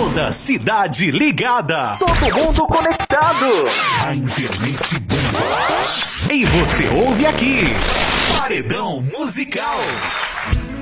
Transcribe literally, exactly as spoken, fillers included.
Toda cidade ligada. Todo mundo conectado. A internet bomba. E você ouve aqui. Paredão Musical.